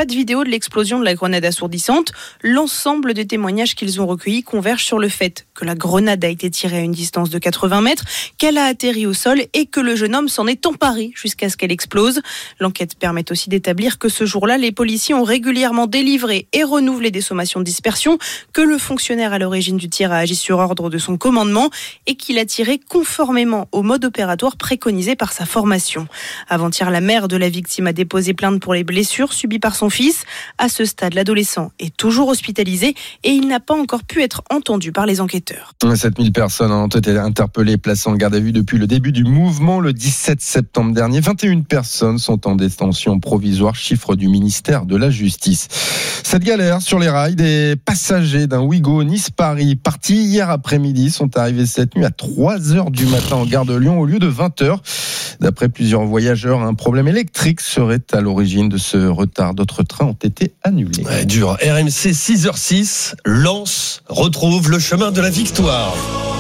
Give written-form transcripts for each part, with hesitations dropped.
pas de vidéo de l'explosion de la grenade assourdissante. L'ensemble des témoignages qu'ils ont recueillis convergent sur le fait que la grenade a été tirée à une distance de 80 mètres, qu'elle a atterri au sol et que le jeune homme s'en est emparé jusqu'à ce qu'elle explose. L'enquête permet aussi d'établir que ce jour-là, les policiers ont régulièrement délivré et renouvelé des sommations de dispersion, que le fonctionnaire à l'origine du tir a agi sur ordre de son commandement et qu'il a tiré conformément au mode opératoire préconisé par sa formation. Avant-hier, la mère de la victime a déposé plainte pour les blessures subies par son fils. À ce stade, l'adolescent est toujours hospitalisé et il n'a pas encore pu être entendu par les enquêteurs. 7000 personnes ont été interpellées, placées en garde à vue depuis le début du mouvement le 17 septembre dernier. 21 personnes sont en détention provisoire, chiffre du ministère de la Justice. Cette galère sur les rails, des passagers d'un Ouigo Nice-Paris partis hier après-midi sont arrivés cette nuit à 3h du matin en gare de Lyon au lieu de 20h. D'après plusieurs voyageurs, un problème électrique serait à l'origine de ce retard. D'autres trains ont été annulés. Ouais, dur. RMC 6h06, Lens retrouve le chemin de la victoire.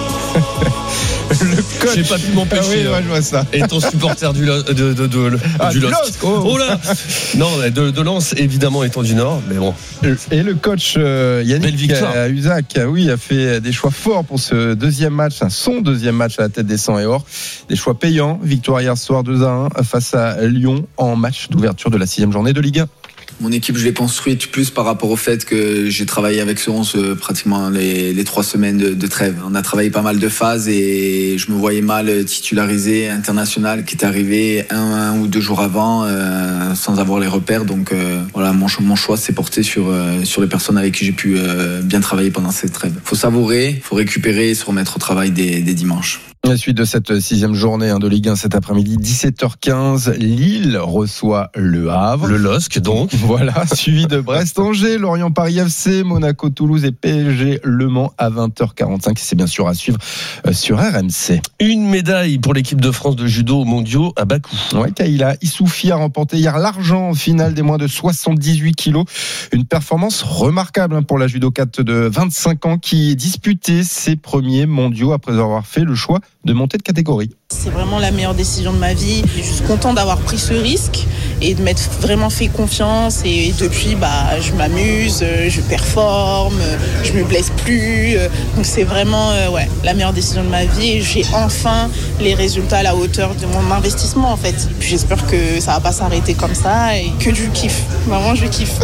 Le coach. J'ai pas pu m'empêcher. Ah oui, ouais, je vois ça. Étant supporter du LOSC. Oh là. Non, de Lens, évidemment, étant du Nord, mais bon. Et le coach Yannick Usac, oui, a fait des choix forts pour ce deuxième match, son deuxième match à la tête des 100 et or. Des choix payants. Victoire hier soir 2-1 face à Lyon en match d'ouverture de la 6e journée de Ligue 1. Mon équipe, je l'ai construite plus par rapport au fait que j'ai travaillé avec ce 11 pratiquement les 3 semaines de trêve. On a travaillé pas mal de phases et je me voyais mal titularisé international qui est arrivé un ou 2 jours avant sans avoir les repères. Donc voilà, mon choix s'est porté sur les personnes avec qui j'ai pu bien travailler pendant cette trêve. Faut savourer, faut récupérer et se remettre au travail dès dimanche. La suite de cette 6e journée de Ligue 1 cet après-midi, 17h15, Lille reçoit Le Havre. Le LOSC donc. Voilà, suivi de Brest-Angers, Lorient-Paris FC, Monaco-Toulouse et PSG Le Mans à 20h45. C'est bien sûr à suivre sur RMC. Une médaille pour l'équipe de France de judo aux mondiaux à Bakou. Ouais, Kaïla Issoufi a remporté hier l'argent en finale des moins de 78 kilos. Une performance remarquable pour la judokate de 25 ans qui disputait ses premiers mondiaux après avoir fait le choix de monter de catégorie. C'est vraiment la meilleure décision de ma vie. Je suis juste content d'avoir pris ce risque et de m'être vraiment fait confiance. Et depuis, je m'amuse, je performe, je me blesse plus. Donc c'est vraiment la meilleure décision de ma vie. Et j'ai enfin les résultats à la hauteur de mon investissement en fait. Puis j'espère que ça va pas s'arrêter comme ça et que du kiff. Vraiment, je kiffe.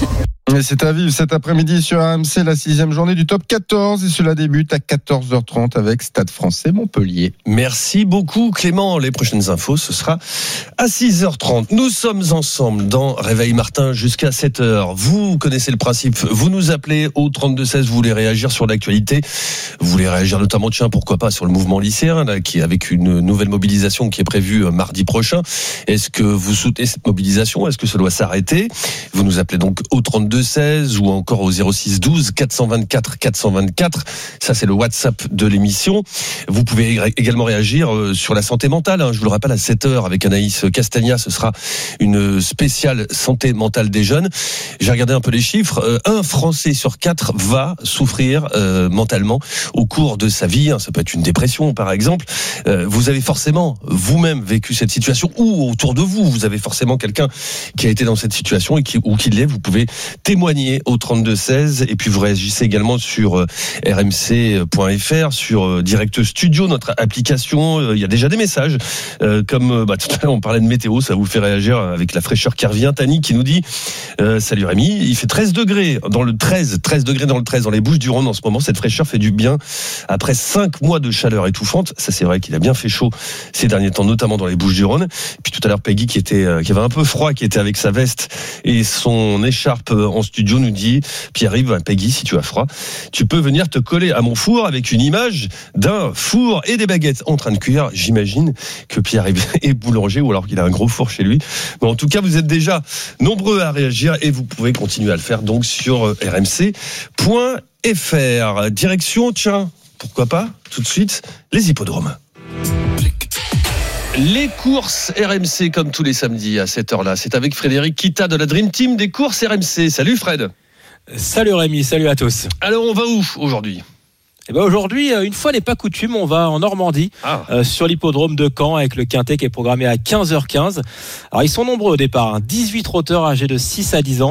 Et c'est à vivre cet après-midi sur RMC, la 6e journée du top 14. Et cela débute à 14h30 avec Stade Français Montpellier. Merci beaucoup Clément. Les prochaines infos, ce sera à 6h30. Nous sommes ensemble dans Réveil Martin jusqu'à 7h. Vous connaissez le principe. Vous nous appelez au 32-16. Vous voulez réagir sur l'actualité. Vous voulez réagir notamment, pourquoi pas, sur le mouvement lycéen, là, qui est avec une nouvelle mobilisation qui est prévue mardi prochain. Est-ce que vous soutenez cette mobilisation? Est-ce que ça doit s'arrêter? Vous nous appelez donc au 32-16 ou encore au 06 12 424 424. Ça, c'est le WhatsApp de l'émission. Vous pouvez également réagir sur la santé mentale. Je vous le rappelle, à 7h avec Anaïs Castagna, ce sera une spéciale santé mentale des jeunes. J'ai regardé un peu les chiffres. 1 Français sur 4 va souffrir mentalement au cours de sa vie. Ça peut être une dépression, par exemple. Vous avez forcément vous-même vécu cette situation ou autour de vous, vous avez forcément quelqu'un qui a été dans cette situation et qui l'est. Vous pouvez témoigner au 32-16 et puis vous réagissez également sur rmc.fr, sur Direct Studio, notre application. Il y a déjà des messages comme tout à l'heure on parlait de météo, ça vous fait réagir avec la fraîcheur qui revient. Tani qui nous dit salut Rémi, il fait 13 degrés dans le 13 degrés dans le 13 dans les Bouches-du-Rhône en ce moment. Cette fraîcheur fait du bien après 5 mois de chaleur étouffante. Ça, c'est vrai qu'il a bien fait chaud ces derniers temps, notamment dans les Bouches-du-Rhône. Puis tout à l'heure Peggy qui avait un peu froid, qui était avec sa veste et son écharpe en studio, nous dit Pierre-Yves, Peggy, si tu as froid, tu peux venir te coller à mon four avec une image d'un four et des baguettes en train de cuire. J'imagine que Pierre-Yves est boulanger ou alors qu'il a un gros four chez lui. Mais en tout cas, vous êtes déjà nombreux à réagir et vous pouvez continuer à le faire donc sur rmc.fr. Direction, pourquoi pas, tout de suite, les hippodromes. Les courses RMC comme tous les samedis à cette heure-là. C'est avec Frédéric Kita de la Dream Team des courses RMC. Salut Fred. Salut Rémi, salut à tous. Alors on va où aujourd'hui ? Aujourd'hui, une fois n'est pas coutume, on va en Normandie, sur l'hippodrome de Caen avec le quintet qui est programmé à 15h15. Alors ils sont nombreux au départ, 18 trotteurs âgés de 6 à 10 ans.